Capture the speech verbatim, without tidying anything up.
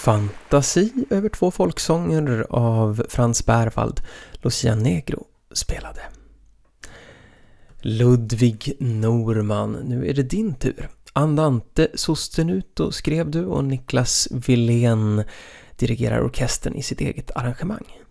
Fantasi över två folksånger av Frans Berwald, Lucia Negro spelade. Ludvig Norman, nu är det din tur. Andante Sostenuto skrev du och Niklas Wilén dirigerar orkestern i sitt eget arrangemang.